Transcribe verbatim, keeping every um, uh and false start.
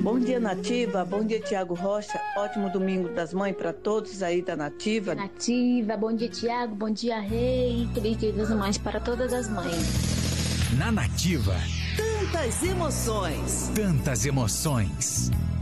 Bom dia, Nativa. Bom dia, Tiago Rocha. Ótimo domingo das mães para todos aí da Nativa. Nativa, bom dia, Tiago. Bom dia, Rei. Feliz dia das mães para todas as mães. Na Nativa. Tantas emoções. Tantas emoções.